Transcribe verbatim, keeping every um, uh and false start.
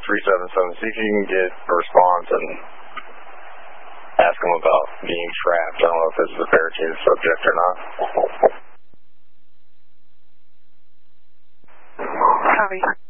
three seven seven. See if you can get a response and ask them about being trapped. I don't know if this is a barricaded subject or not. Copy.